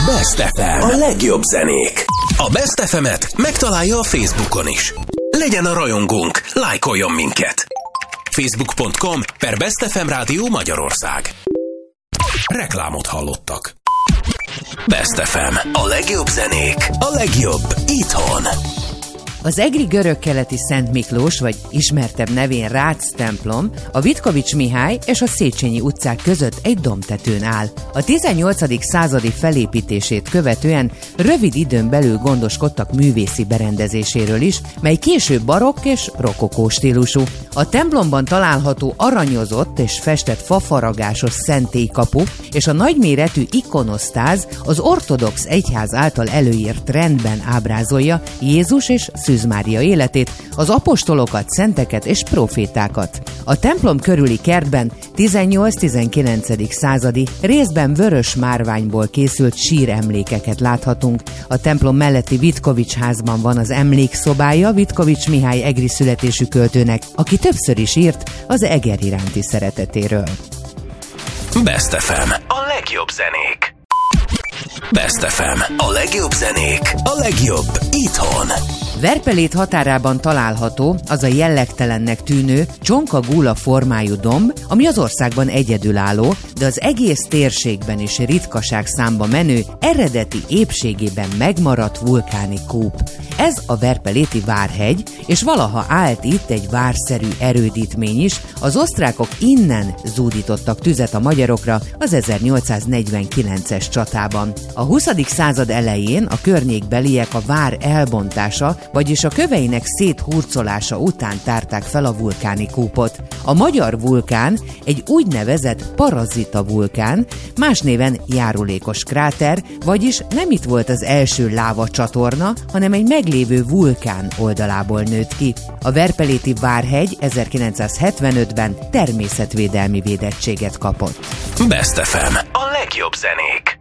Best FM. A legjobb zenék. A Best FM-et megtalálja a Facebookon is. Legyen a rajongónk, lájkoljon minket. Facebook.com/Best FM Rádió Magyarország. Reklámot hallottak. Best FM. A legjobb zenék. A legjobb itthon. Az egri görögkeleti Szent Miklós, vagy ismertebb nevén Rácz templom, a Vitkovics Mihály és a Széchenyi utcák között egy dombtetőn áll. A 18. századi felépítését követően rövid időn belül gondoskodtak művészi berendezéséről is, mely később barokk és rokokó stílusú. A templomban található aranyozott és festett fafaragásos szentélykapu és a nagyméretű ikonosztáz az ortodox egyház által előírt rendben ábrázolja Jézus és Szűz Mária életét, az apostolokat, szenteket és profétákat. A templom körüli kertben 18-19. századi, részben vörös márványból készült síremlékeket láthatunk. A templom melletti Vitkovics házban van az emlékszobája Vitkovics Mihály egri születésű költőnek, aki többször is írt az Eger iránti szeretetéről. Best FM. A legjobb zenék. Best FM. A legjobb zenék. A legjobb itthon. Verpelét határában található az a jellegtelennek tűnő csonka-gúla formájú domb, ami az országban egyedülálló, de az egész térségben is ritkaság számba menő, eredeti épségében megmaradt vulkáni kúp. Ez a Verpeléti Várhegy, és valaha állt itt egy várszerű erődítmény is, az osztrákok innen zúdítottak tüzet a magyarokra az 1849-es csatában. A 20. század elején a környékbeliek a vár elbontása, vagyis a köveinek széthurcolása után tárták fel a vulkáni kúpot. A magyar vulkán egy úgynevezett parazita vulkán, más néven járulékos kráter, vagyis nem itt volt az első lávacsatorna, hanem egy meglévő vulkán oldalából nőtt ki. A Verpeléti Várhegy 1975-ben természetvédelmi védettséget kapott. Best FM. A legjobb zenék.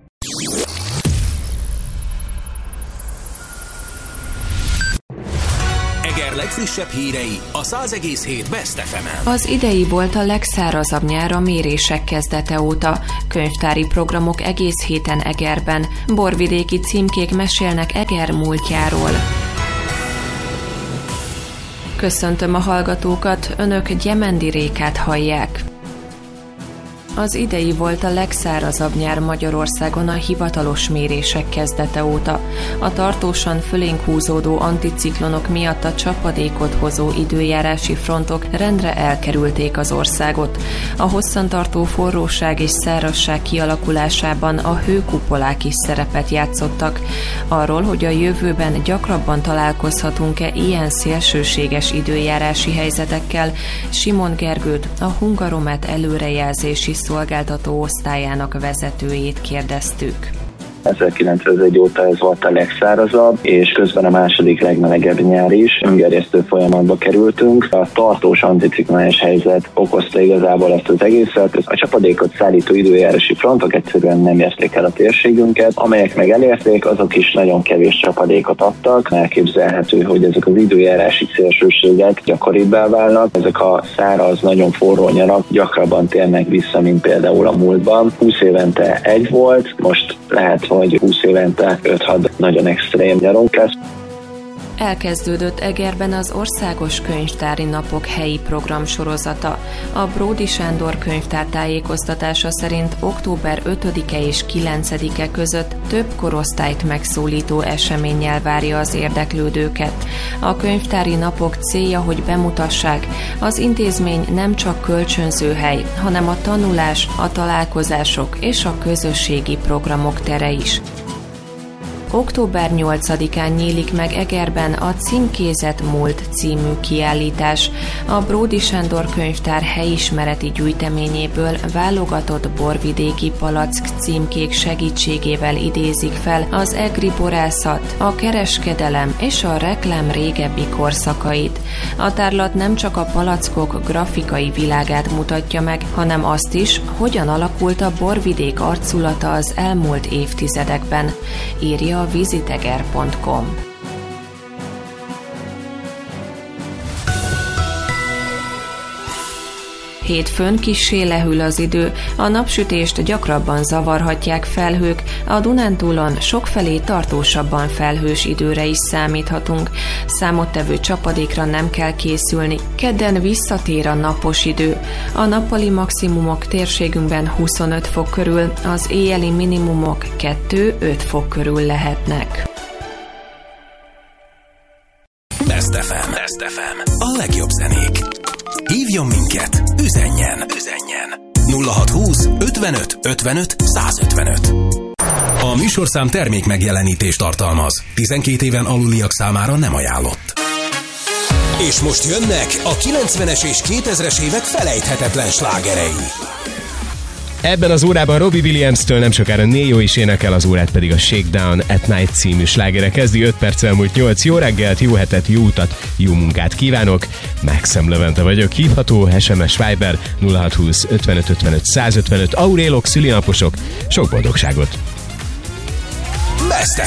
Eger legfrissebb hírei a 100,7 Best FM-en. Az idei volt a legszárazabb nyár a mérések kezdete óta. Könyvtári programok egész héten Egerben. Borvidéki címkék mesélnek Eger múltjáról. Köszöntöm a hallgatókat, önök Gyemendi Rékát hallják. Az idei volt a legszárazabb nyár Magyarországon a hivatalos mérések kezdete óta. A tartósan fölénk húzódó anticiklonok miatt a csapadékot hozó időjárási frontok rendre elkerülték az országot. A hosszantartó forróság és szárazság kialakulásában a hőkupolák is szerepet játszottak. Arról, hogy a jövőben gyakrabban találkozhatunk-e ilyen szélsőséges időjárási helyzetekkel, Simon Gergőt, a Hungaromet előrejelzési szolgáltató osztályának vezetőjét kérdeztük. 1901 óta ez volt a legszárazabb, és közben a második legmelegebb nyár is. Öngerjesztő folyamatba kerültünk. A tartós anticiklonás helyzet okozta igazából ezt az egészet. A csapadékot szállító időjárási frontok egyszerűen nem érték el a térségünket. Amelyek meg elérték, azok is nagyon kevés csapadékot adtak. Elképzelhető, hogy ezek az időjárási szélsőségek gyakoribbá válnak. Ezek a száraz, nagyon forró nyarak gyakrabban térnek vissza, mint például a múltban. 20 évente egy volt, most lehet, hogy 20 évente 5-6 nagyon extrém nyarunk lesz. Elkezdődött Egerben az Országos Könyvtári Napok helyi programsorozata. A Bródy Sándor könyvtár tájékoztatása szerint október 5-e és 9-e között több korosztályt megszólító eseménnyel várja az érdeklődőket. A könyvtári napok célja, hogy bemutassák, az intézmény nem csak kölcsönzőhely, hanem a tanulás, a találkozások és a közösségi programok tere is. Október 8-án nyílik meg Egerben a Címkézett Múlt című kiállítás. A Bródy Sándor könyvtár helyismereti gyűjteményéből válogatott borvidéki palack címkék segítségével idézik fel az egri borászat, a kereskedelem és a reklám régebbi korszakait. A tárlat nem csak a palackok grafikai világát mutatja meg, hanem azt is, hogyan alakult a borvidék arculata az elmúlt évtizedekben, írja a visiteger.com. Hétfőn kissé lehűl az idő, a napsütést gyakrabban zavarhatják felhők, a Dunántúlon sokfelé tartósabban felhős időre is számíthatunk. Számottevő csapadékra nem kell készülni, kedden visszatér a napos idő. A nappali maximumok térségünkben 25 fok körül, az éjjeli minimumok 2-5 fok körül lehetnek. Best FM. A legjobb zenék. Hívjon minket, üzenjen. 0620 55 55 155. A műsorszám termék megjelenítést tartalmaz. 12 éven aluliak számára nem ajánlott. És most jönnek a 90-es és 2000-es évek felejthetetlen slágerei. Ebben az órában Robbie Williams-től nem sokára Neo is énekel, az órát pedig a Shakedown at Night című slágere kezdi. 5 perccel múlt 8. Jó reggelt, jó hetet, jó utat, jó munkát kívánok. Maxim Levente vagyok, hívható, SMS Viber 0620 55 55 155. Aurélok, szülinaposok, sok boldogságot! Best